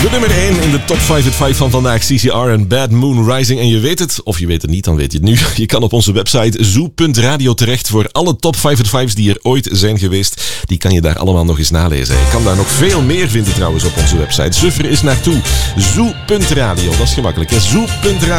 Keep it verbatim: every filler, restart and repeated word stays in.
De nummer één in de top vijf at vijf van vandaag. C C R en Bad Moon Rising. En je weet het, of je weet het niet, dan weet je het nu. Je kan op onze website zoo punt radio terecht voor alle top vijf at vijf's die er ooit zijn geweest. Die kan je daar allemaal nog eens nalezen. Je kan daar nog veel meer vinden trouwens op onze website. Surfer is naartoe. zoo punt radio, dat is gemakkelijk. zoo punt radio